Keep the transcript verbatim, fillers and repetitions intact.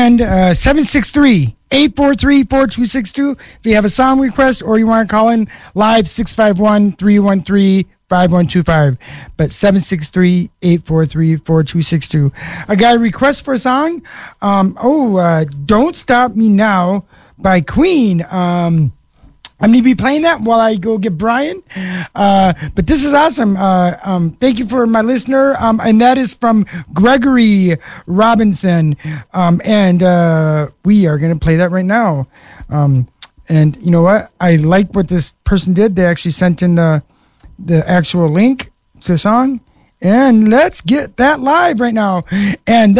again, uh, seven six three, eight four three, four two six two. If you have a song request or you want to call in live, six five one, three one three, five one two five. But seven six three, eight four three, four two six two. I got a request for a song. Um, oh, uh, Don't Stop Me Now by Queen. Um, I'm going to be playing that while I go get Brian. Uh, but this is awesome. Uh, um, thank you for my listener. Um, and that is from Gregory Robinson. Um, and uh, we are going to play that right now. Um, and you know what? I like what this person did. They actually sent in the, the actual link to the song. And let's get that live right now. And